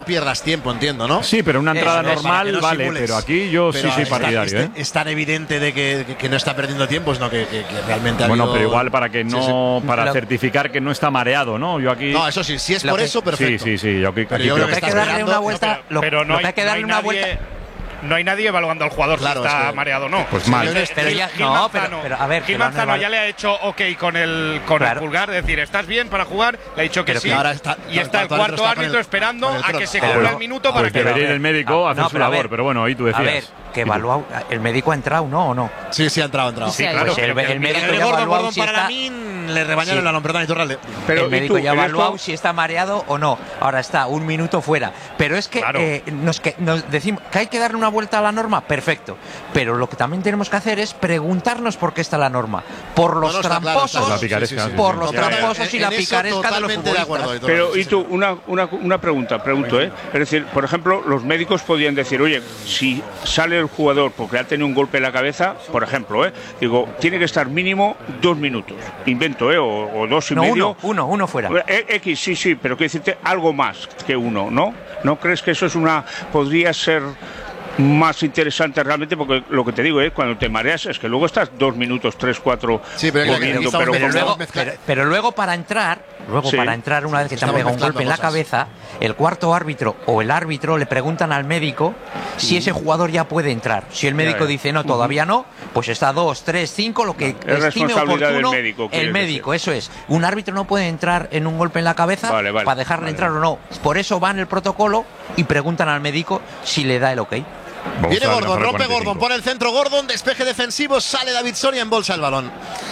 pierdas tiempo, entiendo, ¿no? Sí, pero una entrada normal no vale, pero aquí yo sí soy partidario. Es tan evidente de que no está perdiendo tiempo, sino que realmente ha Bueno, habido… pero igual para que no… Para certificar que no está mareado, ¿no? Yo aquí… No, eso sí, si es por eso, perfecto. Sí. Yo aquí creo que hay que darle una vuelta… Pero no hay que darle una vuelta… No hay nadie evaluando al jugador claro, si está mareado o no. Pues mal. Pero ya, pero a ver, Gil Manzano ya le ha hecho ok con el pulgar, es decir, ¿estás bien para jugar? Le ha dicho que sí. Y está el cuarto árbitro esperando a que se cumpla el minuto para que… Debería ir el médico a hacer su labor, pero bueno, ahí tú decías. A ver, que evalúa… ¿El médico ha entrado, no o no? Sí, ha entrado. Sí, claro. Pues el médico ya ha evaluado si está… Le rebañaron el balón, perdón, Iturralde. Pero el médico ya ha evaluado si está mareado o no. Ahora está un minuto fuera. Pero es que nos decimos que hay que darle una vuelta a la norma, perfecto. Pero lo que también tenemos que hacer es preguntarnos por qué está la norma. Por los tramposos, por los tramposos y la picaresca de los futbolistas. Pero, y tú, una pregunta, es decir, por ejemplo, los médicos podían decir, oye, si sale el jugador porque ha tenido un golpe en la cabeza, por ejemplo, digo, tiene que estar mínimo 2 minutos. Invento, o 2 y medio. Uno fuera. X, sí, pero quiero decirte algo más que uno, ¿no? ¿No crees que eso es podría ser más interesante realmente? Porque lo que te digo es cuando te mareas es que luego estás 2 minutos, 3, 4 comiendo, pero luego para entrar, una vez que te han pegado un golpe en la cabeza, el cuarto árbitro o el árbitro le preguntan al médico si ese jugador ya puede entrar. Si el médico dice no, todavía no, pues está 2, 3, 5, lo que estime oportuno el médico, eso es. Un árbitro no puede entrar en un golpe en la cabeza para dejarle entrar o no. Por eso van el protocolo y preguntan al médico si le da el ok. Viene Gordon, rompe Gordon, pone el centro Gordon, despeje defensivo, sale David Soria, embolsa el balón.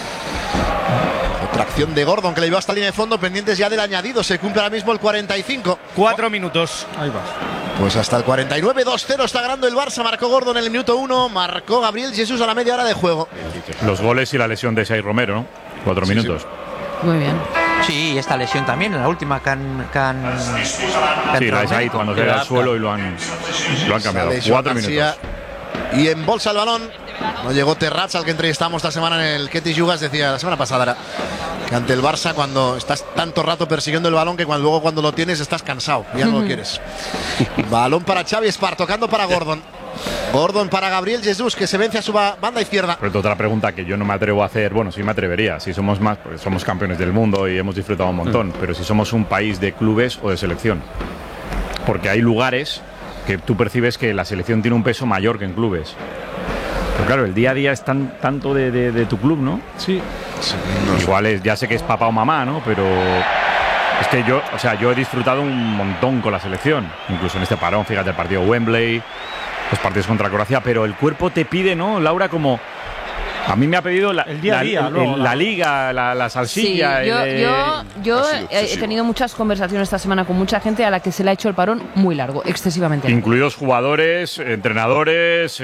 Otra acción de Gordon que le llevó hasta la línea de fondo, pendientes ya del añadido, se cumple ahora mismo el 45. 4 minutos. Ahí va. Pues hasta el 49, 2-0 está ganando el Barça, marcó Gordon en el minuto 1, marcó Gabriel Jesús a la media hora de juego. Los goles y la lesión de Shai Romero, ¿no? 4 minutos. Sí. Muy bien. Sí, esta lesión también, en la última sí, la de Shai cuando se da al suelo y lo han cambiado. 4 minutos. Y embolsa el balón. No llegó Terrats, al que entrevistamos esta semana en el Ketty Yugas, decía la semana pasada que ante el Barça, cuando estás tanto rato persiguiendo el balón que luego cuando lo tienes estás cansado y ya no lo quieres. Balón para Xavi Espar, tocando para Gordon. Gordon para Gabriel Jesús, que se vence a su banda izquierda. Pero otra pregunta que yo no me atrevo a hacer, bueno, sí me atrevería, si somos más, porque somos campeones del mundo y hemos disfrutado un montón, pero si somos un país de clubes o de selección. Porque hay lugares que tú percibes que la selección tiene un peso mayor que en clubes. Pero claro, el día a día es tanto de tu club, ¿no? Sí. Igual ya sé que es papá o mamá, ¿no? Pero es que yo he disfrutado un montón con la selección. Incluso en este parón, fíjate, el partido Wembley, los partidos contra Croacia, pero el cuerpo te pide, ¿no, Laura? Como a mí me ha pedido el día a día, la liga, la salsilla. Sí, yo he tenido muchas conversaciones esta semana con mucha gente a la que se le ha hecho el parón muy largo, excesivamente largo. Incluidos jugadores, entrenadores.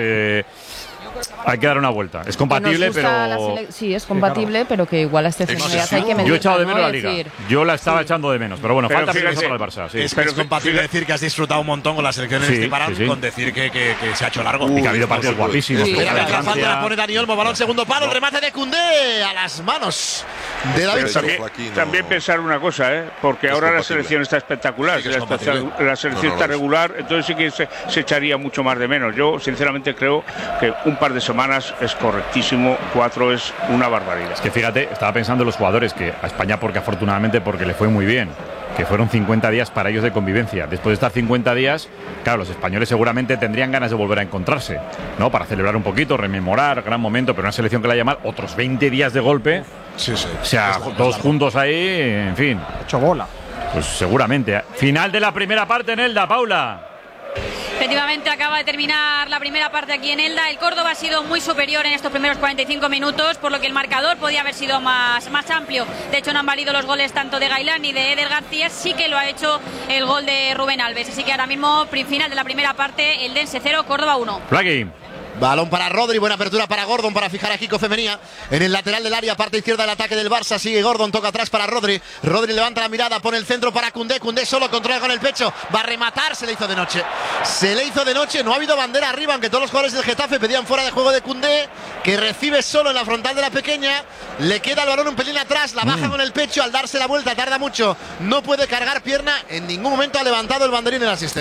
Hay que dar una vuelta. Es compatible, pero… Sí, es compatible, pero que igual a este ya hay que medir. Yo he echado de menos la liga. Yo la estaba echando de menos, pero bueno, falta que para el Barça. Sí. Es compatible decir que has disfrutado un montón con la selección en este parón, con decir que se ha hecho largo. Y que ha habido partidos guapísimos. La falta la pone Dani Olmo, balón segundo palo, el remate de Koundé a las manos de David. También pensar una cosa, porque ahora la selección está espectacular, la selección está regular, entonces sí que se echaría mucho más de menos. Yo sinceramente creo que un par de semanas es correctísimo, 4 es una barbaridad. Es que fíjate, estaba pensando en los jugadores que a España, porque le fue muy bien, que fueron 50 días para ellos de convivencia. Después de estar 50 días, claro, los españoles seguramente tendrían ganas de volver a encontrarse, ¿no? Para celebrar un poquito, rememorar, gran momento, pero una selección que la haya mal, otros 20 días de golpe. Sí. O sea, todos juntos ahí, en fin. Hecho bola. Pues seguramente. Final de la primera parte en Elda, Paula. Efectivamente, acaba de terminar la primera parte aquí en Elda. El Córdoba ha sido muy superior en estos primeros 45 minutos, por lo que el marcador podía haber sido más amplio. De hecho, no han valido los goles tanto de Gailán ni de Eder García, sí que lo ha hecho el gol de Rubén Alves. Así que ahora mismo, final de la primera parte, el Dense 0, Córdoba 1. Flagui. Balón para Rodri, buena apertura para Gordon para fijar a Kiko Femenía en el lateral del área, parte izquierda del ataque del Barça. Sigue Gordon, toca atrás para Rodri. Rodri levanta la mirada, pone el centro para Koundé. Koundé solo, controla con el pecho, va a rematar, se le hizo de noche. No ha habido bandera arriba, aunque todos los jugadores del Getafe pedían fuera de juego de Koundé, que recibe solo en la frontal de la pequeña. Le queda el balón un pelín atrás, la baja con el pecho, al darse la vuelta tarda mucho, no puede cargar pierna, en ningún momento ha levantado el banderín en el asistente.